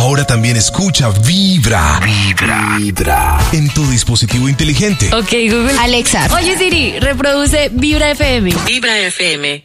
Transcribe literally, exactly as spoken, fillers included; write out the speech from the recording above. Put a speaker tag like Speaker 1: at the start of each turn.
Speaker 1: Ahora también escucha Vibra. Vibra. Vibra. En tu dispositivo inteligente.
Speaker 2: Ok, Google.
Speaker 3: Alexa.
Speaker 2: Oye, Siri, reproduce Vibra F M.
Speaker 4: Vibra F M.